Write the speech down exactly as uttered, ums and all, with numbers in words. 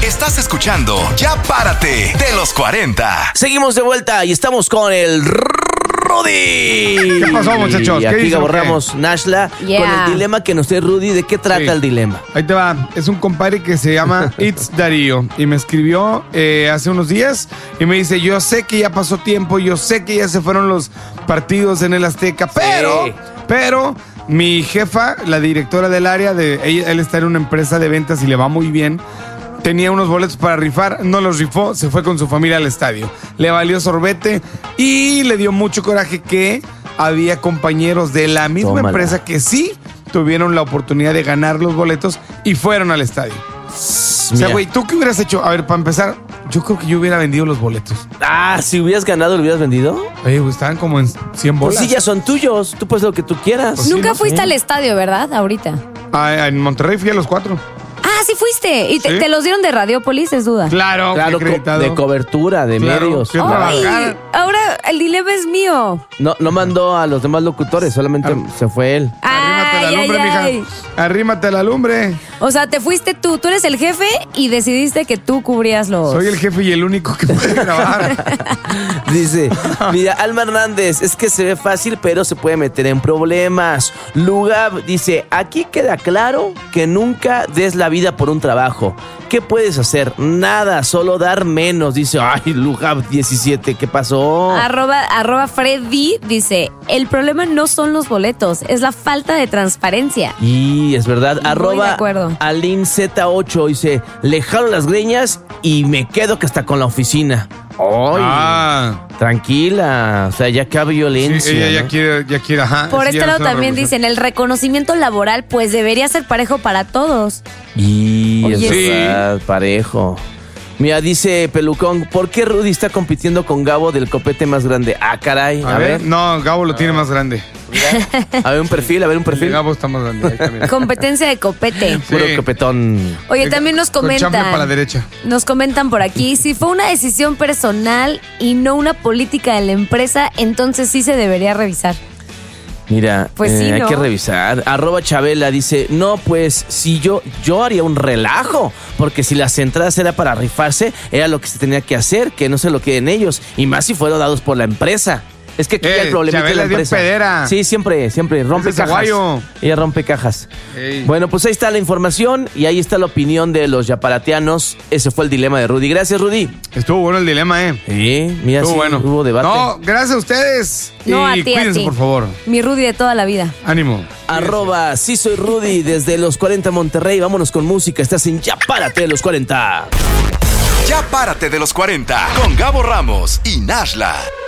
Estás escuchando Ya Párate de los cuarenta. Seguimos de vuelta y estamos con el Rudy. ¿Qué pasó, muchachos? Y ¿Qué aquí dice, borramos Nashla Yeah. con el dilema que nos trae Rudy. ¿De qué trata Sí. el dilema? Ahí te va. Es un compadre que se llama It's Darío y me escribió eh, hace unos días y me dice, yo sé que ya pasó tiempo, yo sé que ya se fueron los partidos en el Azteca, pero, pero mi jefa, la directora del área, de ella, él está en una empresa de ventas y le va muy bien. Tenía unos boletos para rifar, no los rifó, se fue con su familia al estadio. Le valió sorbete y le dio mucho coraje que había compañeros de la misma Tómala. empresa que sí tuvieron la oportunidad de ganar los boletos y fueron al estadio. O sea, Mira. güey, ¿tú qué hubieras hecho? A ver, para empezar, yo creo que yo hubiera vendido los boletos. Ah, si hubieras ganado, ¿lo hubieras vendido? Oye, güey, estaban como en cien Pues bolas. sí, ya son tuyos. Tú puedes lo que tú quieras. Pues sí, Nunca no fuiste sé. al estadio, ¿verdad? Ahorita. Ah, en Monterrey fui a los cuatro. Ah, sí fuiste. ¿Y te, Sí. te los dieron de Radiopolis, es duda? Claro, Claro, fui acreditado. co- de cobertura, de Claro, medios. fui a Claro. Ay, trabajar. ahora el dilema es mío. No, no mandó a los demás locutores, solamente Ah. se fue él. Arrímate a la Ay, lumbre, ay, ay. mija. Arrímate a la lumbre. O sea, te fuiste tú. Tú eres el jefe y decidiste que tú cubrías los... Soy el jefe y el único que puede grabar. Dice, mira, Alma Hernández, es que se ve fácil, pero se puede meter en problemas. Lugab dice, aquí queda claro que nunca des la vida por un trabajo. ¿Qué puedes hacer? Nada, solo dar menos. Dice, ay, Lugab diecisiete, ¿qué pasó? Arroba, arroba Freddy dice, el problema no son los boletos, es la falta de transparencia. Y es verdad, de arroba acuerdo. Alin Z ocho dice, le jalo las greñas y me quedo que está con la oficina. Ay, Ah, tranquila, o sea, ya acaba violencia. sí, ella ya ¿no? quiere, ya quiere, ajá. Por sí, este ya lado es una también revolución. dicen, el reconocimiento laboral pues debería ser parejo para todos. Y es Oye, sí. verdad, parejo. Mira, dice Pelucón, ¿por qué Rudy está compitiendo con Gabo del copete más grande? Ah, caray, A, ver, no, Gabo lo tiene más grande. A ver un perfil, a ver un El de perfil. Gabo está más grande. Ahí también. Competencia de copete. Puro Sí. copetón. Oye, también nos Con champion para la comentan, derecha. nos comentan por aquí, si fue una decisión personal y no una política de la empresa, entonces sí se debería revisar. Mira, Pues eh, sí, hay ¿no? que revisar. Arroba Chabela dice, no, pues si yo, yo haría un relajo, porque si las entradas era para rifarse, era lo que se tenía que hacer, que no se lo queden ellos, y más si fueron dados por la empresa. Es que aquí Eh, hay el problema de Chabela la es bien empresa. pedera. Sí, siempre, siempre, rompe Ese es cajas. aguayo. Ella rompe cajas. Ey. Bueno, pues ahí está la información y ahí está la opinión de los yaparateanos. Ese fue el dilema de Rudy. Gracias, Rudy. Estuvo bueno el dilema, ¿eh? Sí, mira, Estuvo sí, bueno. hubo debate. No, gracias a ustedes. No, y a ti, a cuídense, ti. por favor. Mi Rudy de toda la vida. Ánimo. Arroba, sí soy Rudy, desde los cuarenta Monterrey. Vámonos con música. Estás en Ya Párate de los cuarenta. Ya Párate de los cuarenta con Gabo Ramos y Nashla.